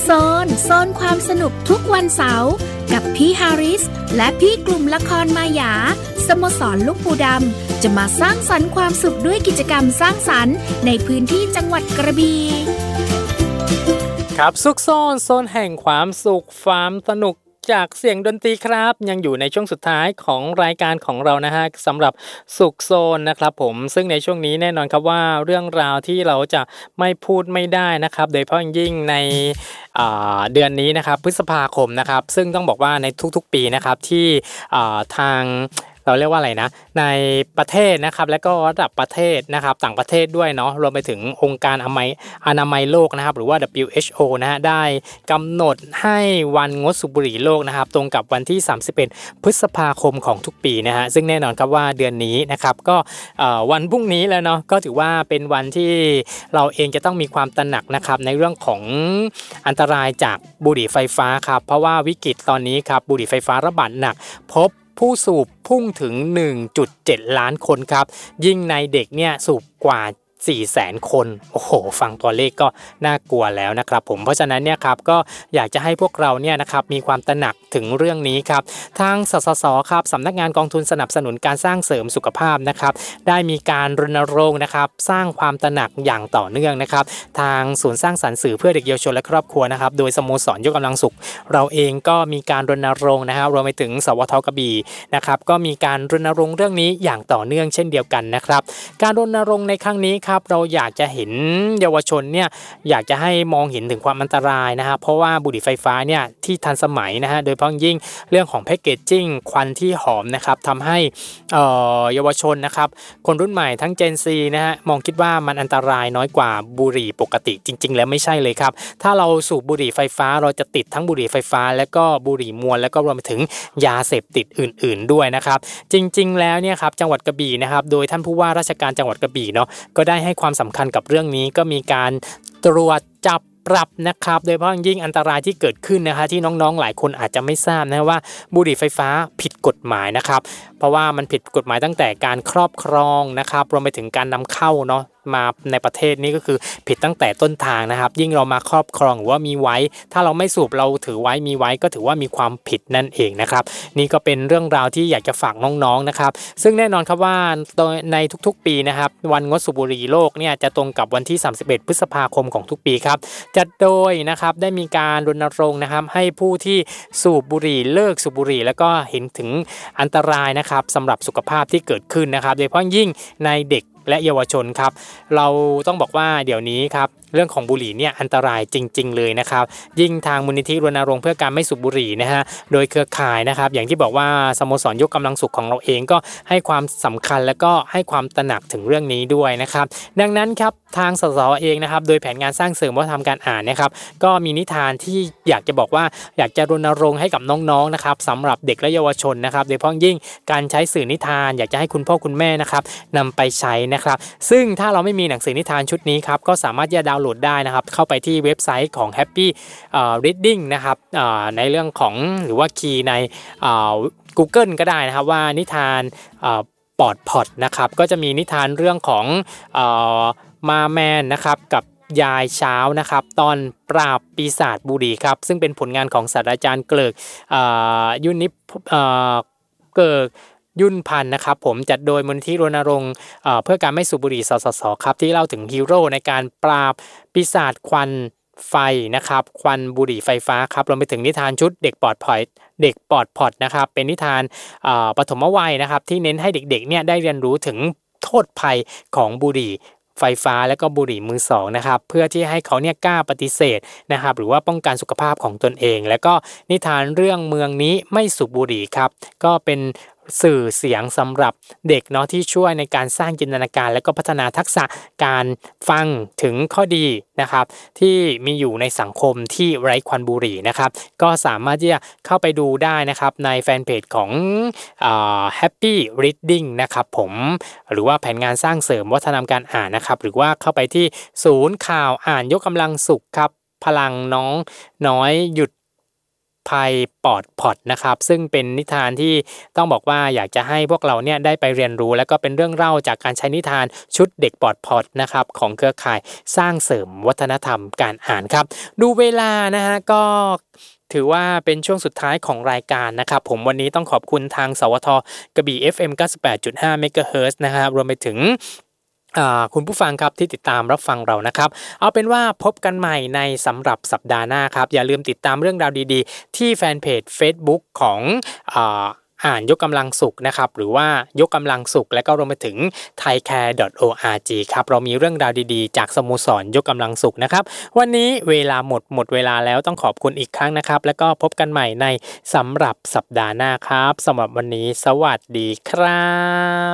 โซนความสนุกทุกวันเสาร์กับพี่ฮาริสและพี่กลุ่มละครมายาสโมสรลูกปูดำจะมาสร้างสรรค์ความสุขด้วยกิจกรรมสร้างสรรค์ในพื้นที่จังหวัดกระบี่ครับซุกโซนแห่งความสุขความสนุกจากเสียงดนตรีครับยังอยู่ในช่วงสุดท้ายของรายการของเรานะฮะสำหรับสุขโซนนะครับผมซึ่งในช่วงนี้แน่นอนครับว่าเรื่องราวที่เราจะไม่พูดไม่ได้นะครับโดยเฉพาะยิ่งในเดือนนี้นะครับพฤษภาคมนะครับซึ่งต้องบอกว่าในทุกๆปีนะครับที่ทางเราเรียกว่าอะไรนะในประเทศนะครับและก็ระดับประเทศนะครับต่างประเทศด้วยเนาะรวมไปถึงองค์การอนามัยโลกนะครับหรือว่า WHO นะฮะได้กำหนดให้วันงดสูบบุหรี่โลกนะครับตรงกับวันที่31พฤษภาคมของทุกปีนะฮะซึ่งแน่นอนครับว่าเดือนนี้นะครับก็วันพรุ่งนี้แล้วเนาะก็ถือว่าเป็นวันที่เราเองจะต้องมีความตระหนักนะครับในเรื่องของอันตรายจากบุหรี่ไฟฟ้าครับเพราะว่าวิกฤตตอนนี้ครับบุหรี่ไฟฟ้าระบาดหนักพบผู้สูบพุ่งถึง 1.7 ล้านคนครับยิ่งในเด็กเนี่ยสูบกว่า400,000 คนโอ้โหฟังตัวเลขก็น่ากลัวแล้วนะครับผมเพราะฉะนั้นเนี่ยครับก็อยากจะให้พวกเราเนี่ยนะครับมีความตระหนักถึงเรื่องนี้ครับทางสสสครับสำนักงานกองทุนสนับสนุนการสร้างเสริมสุขภาพนะครับได้มีการรณรงค์นะครับสร้างความตระหนักอย่างต่อเนื่องนะครับทางศูนย์สร้างสรรค์สื่อเพื่อเด็กเยาวชนและครอบครัวนะครับโดยสโมสรยกกำลังสุขเราเองก็มีการรณรงค์นะครับรวมไปถึงสวทกระบี่นะครับก็มีการรณรงค์เรื่องนี้อย่างต่อเนื่องเช่นเดียวกันนะครับการรณรงค์ในครั้งนี้ครับเราอยากจะเห็นเยาวชนเนี่ยอยากจะให้มองเห็นถึงความอันตรายนะฮะเพราะว่าบุหรี่ไฟฟ้าเนี่ยที่ทันสมัยนะฮะโดยเฉพาะยิ่งเรื่องของแพคเกจจิ้งควันที่หอมนะครับทำให้เยาวชนนะครับคนรุ่นใหม่ทั้ง Gen Z นะฮะมองคิดว่ามันอันตรายน้อยกว่าบุหรี่ปกติจริงๆแล้วไม่ใช่เลยครับถ้าเราสูบบุหรี่ไฟฟ้าเราจะติดทั้งบุหรี่ไฟฟ้าและก็บุหรี่มวลแล้วก็รวมไปถึงยาเสพติดอื่นๆด้วยนะครับจริงๆแล้วเนี่ยครับจังหวัดกระบี่นะครับโดยท่านผู้ว่าราชการจังหวัดกระบี่เนาะก็ได้ให้ความสำคัญกับเรื่องนี้ก็มีการตรวจจับปรับนะครับโดยเฉพาะยิ่งอันตรายที่เกิดขึ้นนะคะที่น้องๆหลายคนอาจจะไม่ทราบนะว่าบุหรี่ไฟฟ้าผิดกฎหมายนะครับเพราะว่ามันผิดกฎหมายตั้งแต่การครอบครองนะครับรวมไปถึงการนำเข้าเนาะมาในประเทศนี้ก็คือผิดตั้งแต่ต้นทางนะครับยิ่งเรามาครอบครองหรือว่ามีไว้ถ้าเราไม่สูบเราถือไว้มีไว้ก็ถือว่ามีความผิดนั่นเองนะครับนี่ก็เป็นเรื่องราวที่อยากจะฝากน้องๆนะครับซึ่งแน่นอนครับว่าในทุกๆปีนะครับวันงดสูบบุหรี่โลกเนี่ยจะตรงกับวันที่31พฤษภาคมของทุกปีครับจัดโดยนะครับได้มีการรณรงค์นะครับให้ผู้ที่สูบบุหรี่เลิกสูบบุหรี่แล้วก็เห็นถึงอันตรายนะครับสำหรับสุขภาพที่เกิดขึ้นนะครับโดยเฉพาะยิ่งในเด็กและเยาวชนครับเราต้องบอกว่าเดี๋ยวนี้ครับเรื่องของบุหรี่เนี่ยอันตรายจริงๆเลยนะครับยิ่งทางมูลนิธิรณรงค์เพื่อการไม่สูบบุหรี่นะฮะโดยเครือข่ายนะครับอย่างที่บอกว่าสโมสรยกกำลังสุขของเราเองก็ให้ความสำคัญและก็ให้ความตระหนักถึงเรื่องนี้ด้วยนะครับดังนั้นครับทางสสเองนะครับโดยแผนงานสร้างเสริมวัฒนธรรมการอ่านนะครับก็มีนิทานที่อยากจะบอกว่าอยากจะรณรงค์ให้กับน้องๆนะครับสำหรับเด็กและเยาวชนนะครับโดยเฉพาะยิ่งการใช้สื่อนิทานอยากจะให้คุณพ่อคุณแม่นะครับนำไปใช้นะครับซึ่งถ้าเราไม่มีหนังสือนิทานชุดนี้ครับก็สามารถจะดาวน์โหลดได้นะครับเข้าไปที่เว็บไซต์ของ Happy Reading นะครับในเรื่องของหรือว่าคีย์ในGoogle ก็ได้นะครับว่านิทานปอดพอดนะครับก็จะมีนิทานเรื่องของมาแมนนะครับกับยายเช้านะครับตอนปราบปีศาจบุหรี่ครับซึ่งเป็นผลงานของศาสตราจารย์เกลิกเกิกยุ่นพันธ์นะครับผมจัดโดยมูลนิธิรณรงค์เพื่อการไม่สูบบุหรี่สสสครับที่เล่าถึงฮีโร่ในการปราบปีศาจควันไฟนะครับควันบุหรี่ไฟฟ้าครับรวมไปถึงนิทานชุดเด็กปลอดพอดนะครับเป็นนิทานปฐมวัยนะครับที่เน้นให้เด็กๆเนี่ยได้เรียนรู้ถึงโทษภัยของบุหรี่ไฟฟ้าและก็บุหรี่มือสองนะครับเพื่อที่ให้เขาเนี่ยกล้าปฏิเสธนะครับหรือว่าป้องกันสุขภาพของตนเองแล้วก็นิทานเรื่องเมืองนี้ไม่สูบบุหรี่ครับก็เป็นสื่อเสียงสำหรับเด็กเนาะที่ช่วยในการสร้างจินตนาการและก็พัฒนาทักษะการฟังถึงข้อดีนะครับที่มีอยู่ในสังคมที่ไร้ควันบุหรี่นะครับก็สามารถที่จะเข้าไปดูได้นะครับในแฟนเพจของHappy Reading นะครับผมหรือว่าแผนงานสร้างเสริมวัฒนธรรมการอ่านนะครับหรือว่าเข้าไปที่ศูนย์ข่าวอ่านยกกำลังสุขครับพลังน้องน้อยหยุดภัยปอดพอดนะครับซึ่งเป็นนิทานที่ต้องบอกว่าอยากจะให้พวกเราเนี่ยได้ไปเรียนรู้และก็เป็นเรื่องเล่าจากการใช้นิทานชุดเด็กปอดพอดนะครับของเครือข่ายสร้างเสริมวัฒนธรรมการอ่านครับดูเวลานะฮะก็ถือว่าเป็นช่วงสุดท้ายของรายการนะครับผมวันนี้ต้องขอบคุณทางสวทกระบี่ FM 98.5 เมกะเฮิรตซ์นะครับรวมไปถึงคุณผู้ฟังครับที่ติดตามรับฟังเรานะครับเอาเป็นว่าพบกันใหม่ในสำหรับสัปดาห์หน้าครับอย่าลืมติดตามเรื่องราวดีๆที่แฟนเพจ Facebook ของอ่านยกกำลังสุขนะครับหรือว่ายกกำลังสุขและก็รวมไปถึง thaicare.org ครับเรามีเรื่องราวดีๆจากสโมสรยกกำลังสุขนะครับวันนี้เวลาหมดเวลาแล้วต้องขอบคุณอีกครั้งนะครับแล้วก็พบกันใหม่ในสำหรับสัปดาห์หน้าครับสำหรับวันนี้สวัสดีครับ